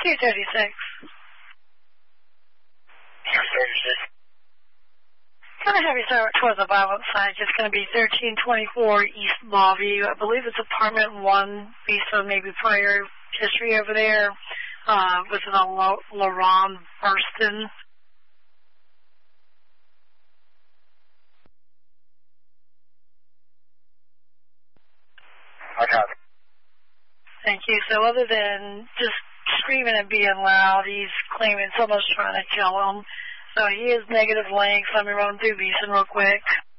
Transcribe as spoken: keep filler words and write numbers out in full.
two thirty-six. two thirty-six. Going to have you start towards the bottom side. It's going to be thirteen twenty-four East Lawview. I believe it's apartment one, based on maybe prior history over there. Uh, was it a LaRon Burston? Okay. Thank you. So other than just screaming and being loud, he's claiming someone's trying to kill him. So he is negative length. Let me run through Beeson real quick.